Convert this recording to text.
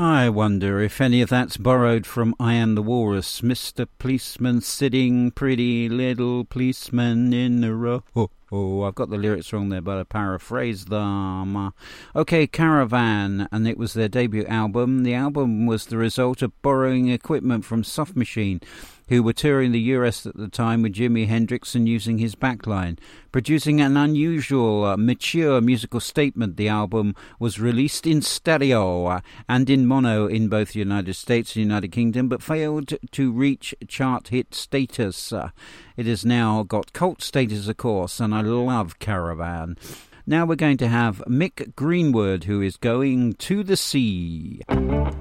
I wonder if any of that's borrowed from I Am the Walrus. Mr. Policeman sitting, pretty little policeman in the row. Oh, I've got the lyrics wrong there, but I paraphrase them. Okay, Caravan, and it was their debut album. The album was the result of borrowing equipment from Soft Machine, who were touring the US at the time with Jimi Hendrix and using his backline. Producing an unusual, mature musical statement, the album was released in stereo and in mono in both the United States and United Kingdom, but failed to reach chart hit status. It has now got cult status, of course, and I love Caravan. Now we're going to have Mick Greenwood, who is going to the sea.